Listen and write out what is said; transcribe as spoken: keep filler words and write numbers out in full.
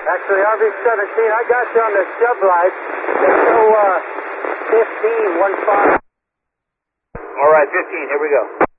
Actually, R V seventeen, I got you on the sub lights. They show uh, fifteen, one five. All right, fifteen, here we go.